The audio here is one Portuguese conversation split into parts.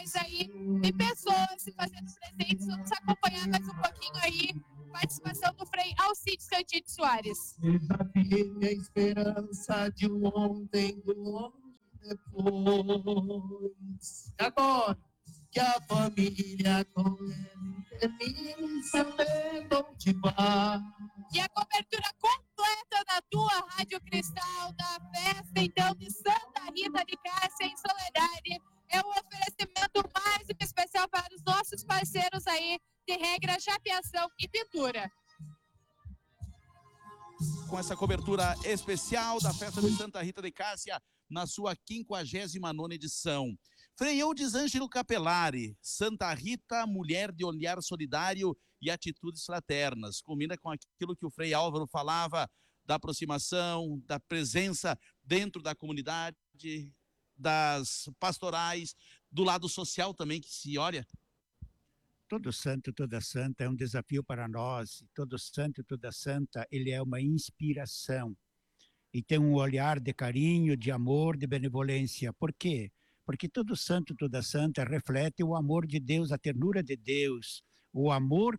mais aí de pessoas se fazendo presentes. Vamos acompanhar mais um pouquinho aí a participação do Frei Alcide Santini Soares. Desafiei a esperança de um ontem do longe depois. Agora que a família com ele sabendo de paz. E a cobertura completa da tua Rádio Cristal, da festa, então, de Santa Rita de Cássia, em Soledade, é um oferecimento mais do que especial para os nossos parceiros aí de regra, chapeação e pintura. Com essa cobertura especial da festa de Santa Rita de Cássia, na sua 59ª edição. Frei Eudes Ângelo Capelari, Santa Rita, mulher de olhar solidário e atitudes fraternas. Combina com aquilo que o Frei Álvaro falava, da aproximação, da presença dentro da comunidade, das pastorais, do lado social também que se olha. Todo santo, toda santa é um desafio para nós. Todo santo e toda santa, ele é uma inspiração. E tem um olhar de carinho, de amor, de benevolência. Por quê? Porque todo santo, toda santa reflete o amor de Deus, a ternura de Deus, o amor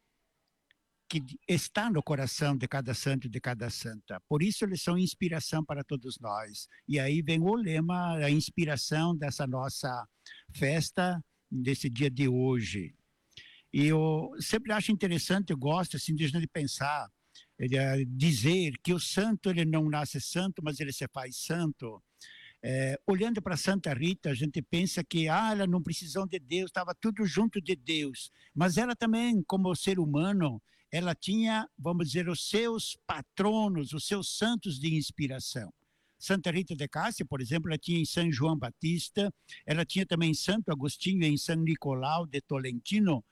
que está no coração de cada santo e de cada santa. Por isso eles são inspiração para todos nós. E aí vem o lema, a inspiração dessa nossa festa, desse dia de hoje. E eu sempre acho interessante, eu gosto assim, de a gente pensar, dizer que o santo ele não nasce santo, mas ele se faz santo. Olhando para Santa Rita, a gente pensa que ela não precisou de Deus, estava tudo junto de Deus. Mas ela também, como ser humano, ela tinha, vamos dizer, os seus patronos, os seus santos de inspiração. Santa Rita de Cássia, por exemplo, ela tinha em São João Batista, ela tinha também em Santo Agostinho, em São Nicolau de Tolentino,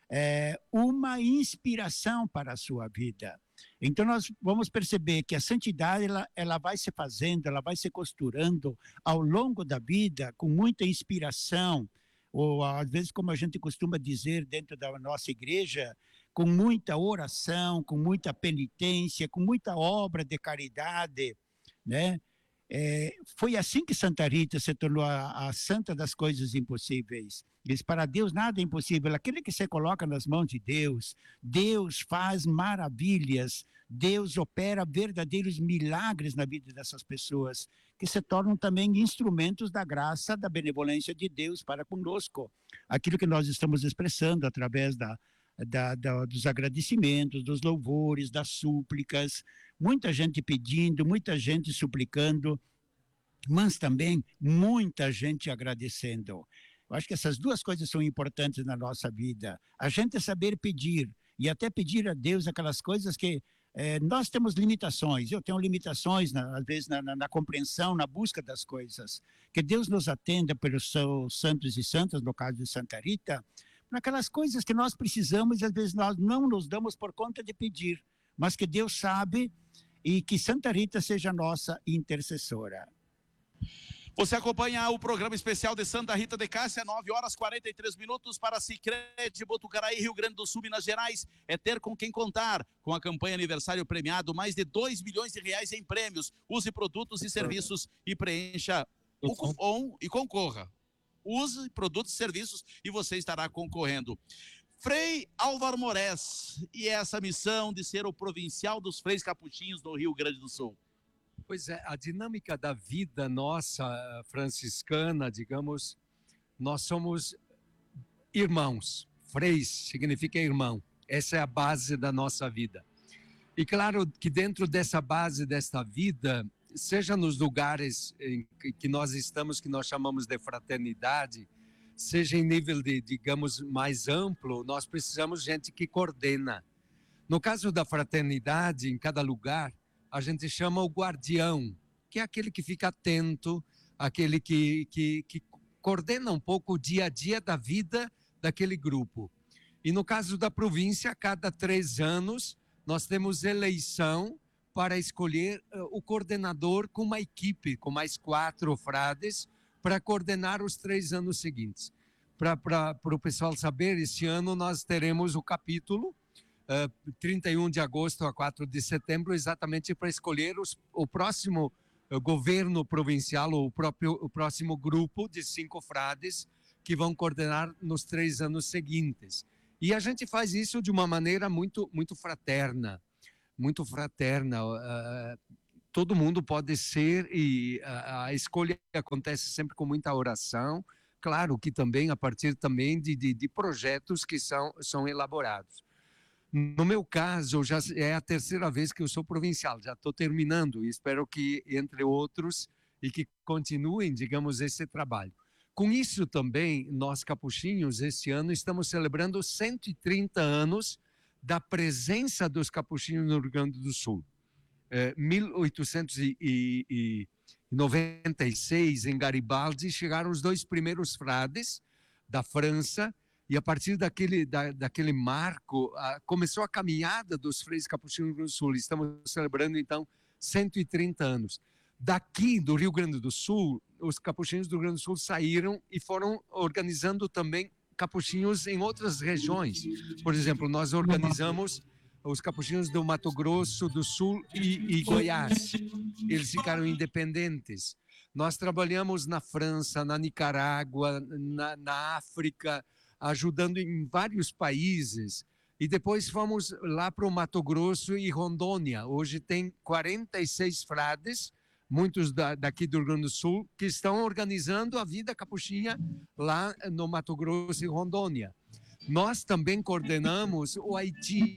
uma inspiração para a sua vida. Então nós vamos perceber que a santidade ela vai se fazendo, ela vai se costurando ao longo da vida com muita inspiração, ou às vezes, como a gente costuma dizer dentro da nossa igreja, com muita oração, com muita penitência, com muita obra de caridade, né? Foi assim que Santa Rita se tornou a santa das coisas impossíveis. Diz, para Deus nada é impossível. Aquele que se coloca nas mãos de Deus, Deus faz maravilhas, Deus opera verdadeiros milagres na vida dessas pessoas, que se tornam também instrumentos da graça, da benevolência de Deus para conosco. Aquilo que nós estamos expressando através dos agradecimentos, dos louvores, das súplicas, muita gente pedindo, muita gente suplicando, mas também muita gente agradecendo. Eu acho que essas duas coisas são importantes na nossa vida. A gente saber pedir, e até pedir a Deus aquelas coisas que nós temos limitações. Eu tenho limitações, às vezes, na compreensão, na busca das coisas. Que Deus nos atenda pelos seus santos e santas, no caso de Santa Rita, naquelas coisas que nós precisamos e às vezes nós não nos damos por conta de pedir, mas que Deus sabe e que Santa Rita seja nossa intercessora. Você acompanha o programa especial de Santa Rita de Cássia, 9h43 para Sicredi, Botucaraí, Rio Grande do Sul, Minas Gerais. É ter com quem contar. Com a campanha aniversário premiado, mais de R$2 milhões em prêmios. Use produtos e serviços e preencha o cupom e concorra. Use produtos e serviços e você estará concorrendo. Frei Álvaro Moraes, e essa missão de ser o provincial dos freis capuchinhos no Rio Grande do Sul. Pois é, a dinâmica da vida nossa franciscana, digamos, nós somos irmãos. Freis significa irmão. Essa é a base da nossa vida. E claro que dentro dessa base desta vida, seja nos lugares em que nós estamos, que nós chamamos de fraternidade, seja em nível de, digamos, mais amplo, nós precisamos de gente que coordena. No caso da fraternidade, em cada lugar, a gente chama o guardião, que é aquele que fica atento, aquele que coordena um pouco o dia a dia da vida daquele grupo. E no caso da província, a cada 3 anos, nós temos eleição para escolher o coordenador com uma equipe, com mais 4 frades, para coordenar os 3 anos seguintes. Para o pessoal saber, esse ano nós teremos o capítulo, 31 de agosto a 4 de setembro, exatamente para escolher o próximo governo provincial, ou o próximo grupo de 5 frades, que vão coordenar nos 3 anos seguintes. E a gente faz isso de uma maneira muito fraterna, muito fraterna. Todo mundo pode ser, e a escolha acontece sempre com muita oração, claro que também a partir também de projetos que são elaborados. No meu caso, já é a 3ª vez que eu sou provincial, já estou terminando, e espero que, entre outros, e que continuem, digamos, esse trabalho. Com isso também, nós capuchinhos, este ano, estamos celebrando 130 anos da presença dos capuchinhos no Rio Grande do Sul. 1896, em Garibaldi, chegaram os 2 primeiros frades da França, e a partir daquele marco, começou a caminhada dos freios capuchinhos no Rio Grande do Sul. Estamos celebrando, então, 130 anos. Daqui do Rio Grande do Sul, os capuchinhos do Rio Grande do Sul saíram e foram organizando também capuchinhos em outras regiões. Por exemplo, nós organizamos os capuchinhos do Mato Grosso do Sul e Goiás. Eles ficaram independentes. Nós trabalhamos na França, na Nicarágua, na África, ajudando em vários países. E depois fomos lá para o Mato Grosso e Rondônia. Hoje tem 46 frades, muitos daqui do Rio Grande do Sul, que estão organizando a vida capuchinha lá no Mato Grosso e Rondônia. Nós também coordenamos o Haiti.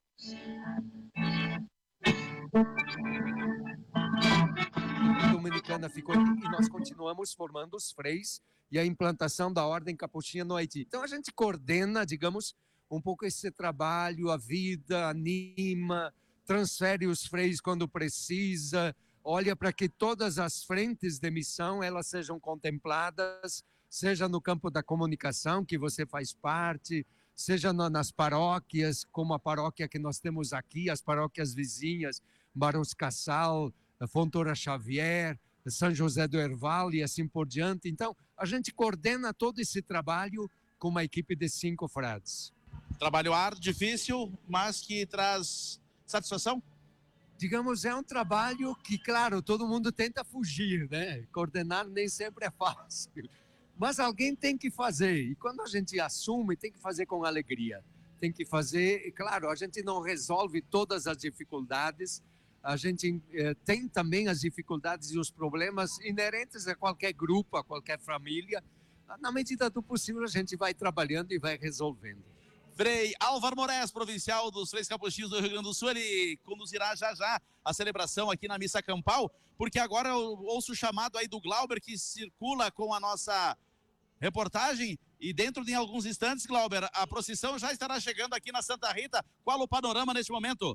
A Dominicana ficou e nós continuamos formando os freis e a implantação da ordem capuchinha no Haiti. Então a gente coordena, digamos, um pouco esse trabalho, a vida, anima, transfere os freis quando precisa, olha para que todas as frentes de missão elas sejam contempladas, seja no campo da comunicação, que você faz parte, seja nas paróquias, como a paróquia que nós temos aqui, as paróquias vizinhas, Barros Cassal, Fontoura Xavier, São José do Herval e assim por diante. Então, a gente coordena todo esse trabalho com uma equipe de 5 frades. Trabalho árduo, difícil, mas que traz satisfação? Digamos, é um trabalho que, claro, todo mundo tenta fugir, né? Coordenar nem sempre é fácil. Mas alguém tem que fazer. E quando a gente assume, tem que fazer com alegria. Tem que fazer, e claro, a gente não resolve todas as dificuldades, a gente tem também as dificuldades e os problemas inerentes a qualquer grupo, a qualquer família. Na medida do possível, a gente vai trabalhando e vai resolvendo. Frei Álvaro Moraes, provincial dos Freis Capuchinhos do Rio Grande do Sul, ele conduzirá já a celebração aqui na missa campal, porque agora eu ouço o chamado aí do Glauber, que circula com a nossa reportagem, e dentro de alguns instantes, Glauber, a procissão já estará chegando aqui na Santa Rita. Qual o panorama neste momento?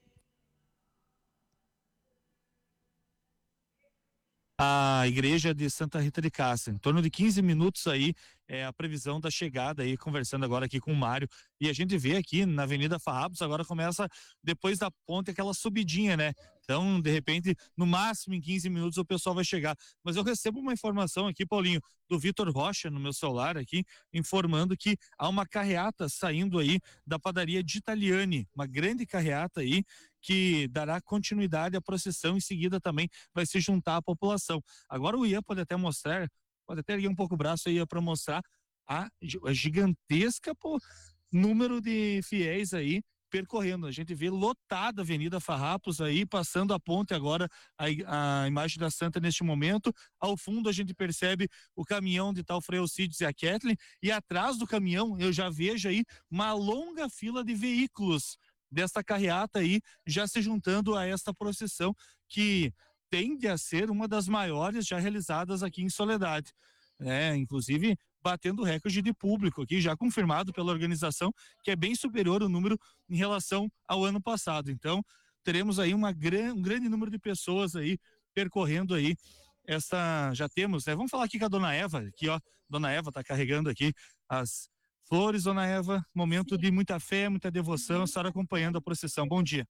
A igreja de Santa Rita de Cássia, em torno de 15 minutos aí é a previsão da chegada aí, conversando agora aqui com o Mário, e a gente vê aqui na Avenida Farrapos, agora começa depois da ponte aquela subidinha, né? Então, de repente, no máximo em 15 minutos o pessoal vai chegar. Mas eu recebo uma informação aqui, Paulinho, do Vitor Rocha no meu celular aqui, informando que há uma carreata saindo aí da padaria de Italiani, uma grande carreata aí, que dará continuidade à procissão, em seguida também vai se juntar à população. Agora o Ian pode até mostrar, pode até erguer um pouco o braço aí para mostrar a gigantesca número de fiéis aí percorrendo. A gente vê lotada a Avenida Farrapos aí, passando a ponte agora, a imagem da Santa neste momento. Ao fundo a gente percebe o caminhão de tal Frei Alcides e a Kathleen, e atrás do caminhão eu já vejo aí uma longa fila de veículos desta carreata aí, já se juntando a esta procissão, que tende a ser uma das maiores já realizadas aqui em Soledade. Inclusive batendo recorde de público aqui, já confirmado pela organização, que é bem superior o número em relação ao ano passado. Então, teremos aí um grande número de pessoas aí percorrendo aí já temos, né? Vamos falar aqui com a Dona Eva, aqui ó, Dona Eva tá carregando aqui as flores, Dona Eva, momento de muita fé, muita devoção, a senhora acompanhando a procissão. Bom dia.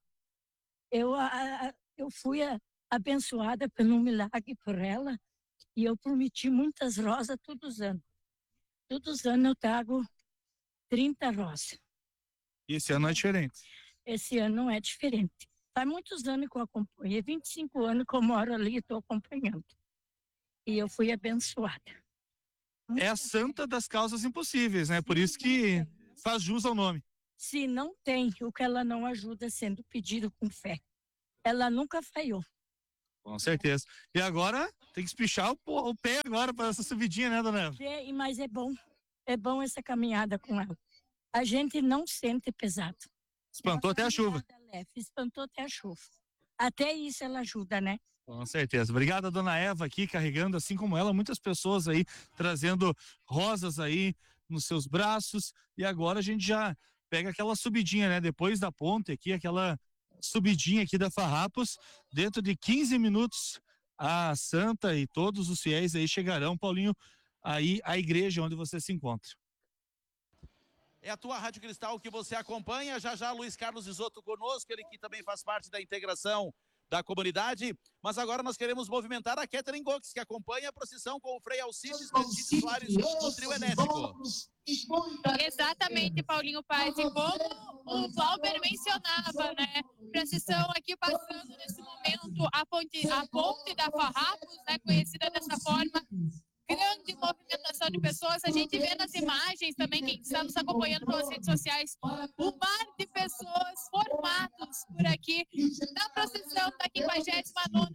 Eu fui abençoada pelo milagre por ela, e eu prometi muitas rosas todos os anos. Todos os anos eu trago 30 rosas. E esse ano é diferente? Esse ano não é diferente. Faz muitos anos que eu acompanho, 25 anos que eu moro ali e estou acompanhando. E eu fui abençoada. é a santa das causas impossíveis, né? Por isso que faz jus ao nome. Se não tem o que ela não ajuda sendo pedido com fé. Ela nunca falhou. Com certeza. E agora tem que espichar o pé agora para essa subidinha, né, dona Eva? Mas é bom essa caminhada com ela. A gente não sente pesado. Espantou até a chuva. Leve, espantou até a chuva. Até isso ela ajuda, né? Com certeza. Obrigada, dona Eva, aqui carregando, assim como ela, muitas pessoas aí trazendo rosas aí nos seus braços. E agora a gente já pega aquela subidinha, né? Depois da ponte aqui, aquela subidinha aqui da Farrapos. Dentro de 15 minutos, a santa e todos os fiéis aí chegarão, Paulinho, aí à igreja onde você se encontra. É a tua Rádio Cristal que você acompanha. Já Luiz Carlos Isotto conosco, ele que também faz parte da integração da comunidade. Mas agora nós queremos movimentar a Catherine Gox, que acompanha a procissão com o Frei Alcides Benedito Soares no trio elétrico. Exatamente, Paulinho Paz. E como o Valber mencionava, né? Procissão aqui passando nesse momento a ponte da Farrapos, né? Conhecida dessa forma. Grande movimentação de pessoas, a gente vê nas imagens também, quem está nos acompanhando pelas redes sociais, um mar de pessoas formados por aqui, na procissão da 59ª